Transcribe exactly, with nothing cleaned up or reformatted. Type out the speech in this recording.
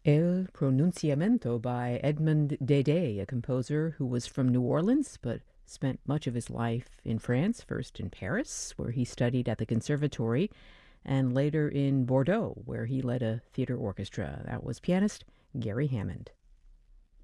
El Pronunciamento by Edmond Dede, a composer who was from New Orleans but spent much of his life in France, first in Paris, where he studied at the Conservatory, and later in Bordeaux, where he led a theater orchestra. That was pianist Gary Hammond.